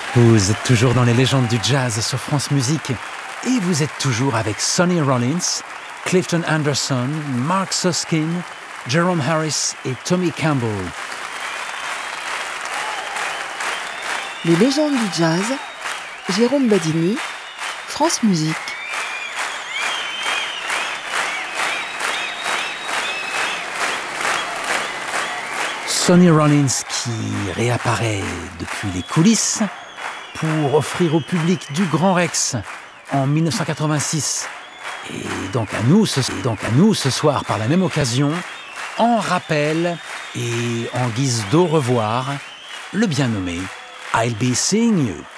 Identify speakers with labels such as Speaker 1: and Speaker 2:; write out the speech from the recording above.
Speaker 1: Vous êtes toujours dans les légendes du jazz sur France Musique et vous êtes toujours avec Sonny Rollins, Clifton Anderson, Mark Susskind, Jerome Harris et Tommy Campbell.
Speaker 2: Les légendes du jazz, Jérôme Badini, France Musique.
Speaker 1: Sonny Rollins qui réapparaît depuis les coulisses pour offrir au public du Grand Rex en 1986. Et donc à nous ce soir par la même occasion, en rappel et en guise d'au revoir, le bien nommé I'll Be Seeing You.